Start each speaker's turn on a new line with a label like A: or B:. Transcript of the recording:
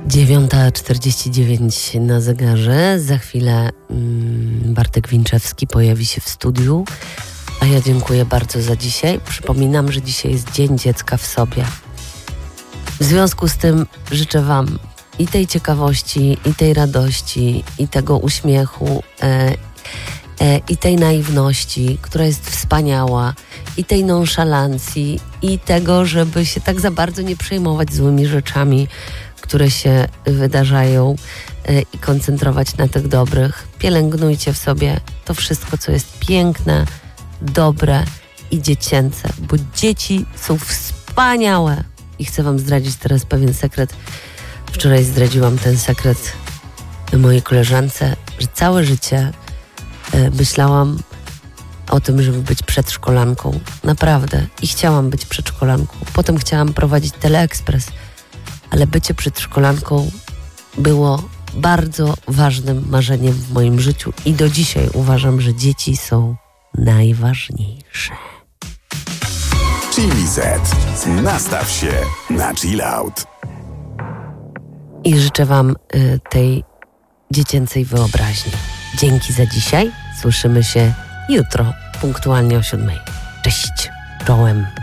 A: 9:49 na zegarze. Za chwilę Bartek Winczewski pojawi się w studiu, a ja dziękuję bardzo za dzisiaj. Przypominam, że dzisiaj jest Dzień Dziecka w sobie. W związku z tym życzę Wam i tej ciekawości, i tej radości, i tego uśmiechu, i tej naiwności, która jest wspaniała, i tej nonszalancji, i tego, żeby się tak za bardzo nie przejmować złymi rzeczami, które się wydarzają, i koncentrować na tych dobrych. Pielęgnujcie w sobie to wszystko, co jest piękne, dobre i dziecięce, bo dzieci są wspaniałe. I chcę Wam zdradzić teraz pewien sekret. Wczoraj zdradziłam ten sekret mojej koleżance, że całe życie myślałam o tym, żeby być przedszkolanką. Naprawdę. I chciałam być przedszkolanką. Potem chciałam prowadzić teleekspres, ale bycie przedszkolanką było bardzo ważnym marzeniem w moim życiu i do dzisiaj uważam, że dzieci są najważniejsze.
B: Chili Z. Nastaw się na chill out.
A: I życzę Wam tej dziecięcej wyobraźni. Dzięki za dzisiaj. Słyszymy się jutro, punktualnie o 7:00. Cześć. Czołem.